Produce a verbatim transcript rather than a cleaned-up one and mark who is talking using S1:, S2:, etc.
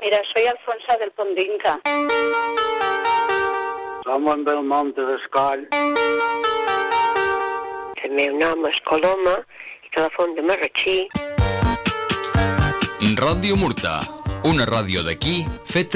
S1: Mira, soy Alfonso del Pondinca.
S2: Som en Belmonte d'Escoll.
S3: El meu nom és Coloma i telefon de Marratxí.
S4: Ràdio Murta, una ràdio d'aquí feta